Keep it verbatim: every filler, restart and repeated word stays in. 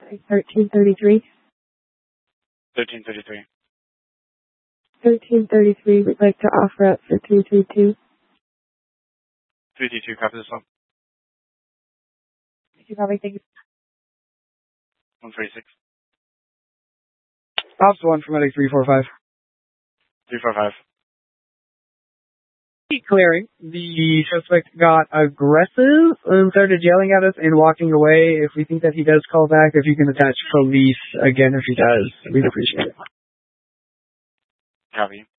thirteen thirty-three. thirteen thirty-three. thirteen thirty-three would like to offer up for three three two. three three two, copy this one. Thank you, probably. Thank you. one forty-six. Ops one from Medic three four five. three four five. Clearing. The suspect got aggressive and started yelling at us and walking away. If we think that he does call back, if you can attach police again if he does, we'd appreciate it. Copy.